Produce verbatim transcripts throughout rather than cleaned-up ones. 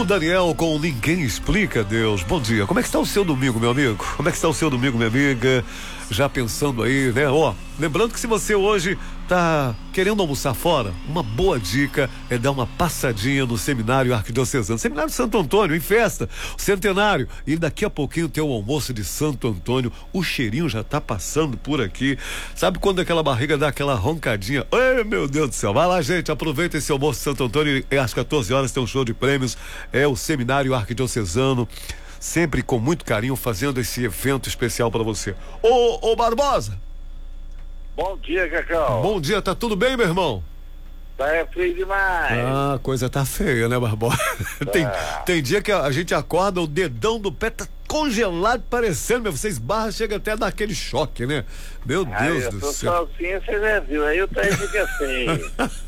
O Daniel com Ninguém Explica Deus. Bom dia. Como é que está o seu domingo, meu amigo? Como é que está o seu domingo, minha amiga? Já pensando aí, né? Ó, lembrando que se você hoje tá querendo almoçar fora, uma boa dica é dar uma passadinha no Seminário Arquidiocesano. Seminário de Santo Antônio, em festa, centenário. E daqui a pouquinho tem o almoço de Santo Antônio. O cheirinho já tá passando por aqui. Sabe quando aquela barriga dá aquela roncadinha? Ai, meu Deus do céu. Vai lá, gente, aproveita esse almoço de Santo Antônio. E às quatorze horas tem um show de prêmios. É o Seminário Arquidiocesano. Sempre com muito carinho fazendo esse evento especial para você. Ô, ô Barbosa. Bom dia, Cacau. Bom dia, tá tudo bem, meu irmão? Tá é frio demais. Ah, a coisa tá feia, né, Barbosa? Tá. Tem, tem dia que a, a gente acorda, o dedão do pé tá congelado, parecendo, meu, você esbarra, chega até a dar aquele choque, né? Meu Ai, Deus eu do tô céu. sozinho, você já viu, aí o trem fica feio.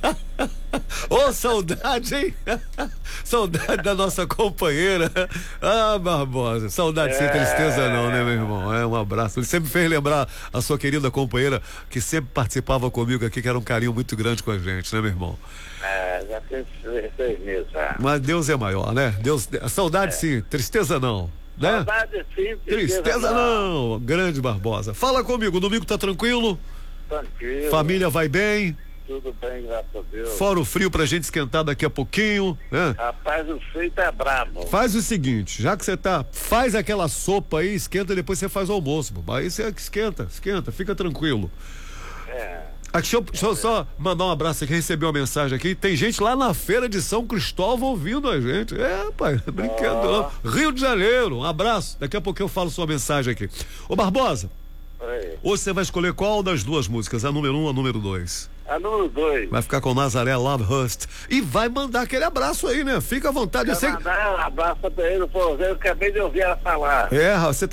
Ô, saudade, hein? Saudade da nossa companheira. Ah, Barbosa, saudade sem tristeza não, né, meu irmão? É, um abraço. Ele sempre fez lembrar a sua querida companheira que sempre participava comigo aqui, que era um carinho muito grande com a gente, né, meu irmão? É, já tem seis meses já. Mas Deus é maior, né? Deus, saudade é. Sim, tristeza não, né? Saudade sim, tristeza, tristeza não. não. Grande Barbosa. Fala comigo, o domingo tá tranquilo? Tranquilo. Família vai bem? Tudo bem, graças a Deus. Fora o frio pra gente esquentar daqui a pouquinho, né? Rapaz, o frio tá brabo. Faz o seguinte, já que você tá, faz aquela sopa aí, esquenta e depois você faz o almoço. Aí você esquenta, esquenta, fica tranquilo. É. Aqui, deixa eu, deixa eu só mandar um abraço aqui, recebi uma mensagem aqui. Tem gente lá na feira de São Cristóvão ouvindo a gente. É, pai, brinquedo. Oh. Rio de Janeiro, um abraço. Daqui a pouco eu falo sua mensagem aqui. Ô Barbosa, Oi. Hoje você vai escolher qual das duas músicas? A número um ou a número dois? A número dois. Vai ficar com Nazaré Love Hust. E vai mandar aquele abraço aí, né? Fica à vontade. Eu eu sei... mandar um abraço pra ele, pô, eu acabei de ouvir ela falar. É, você tá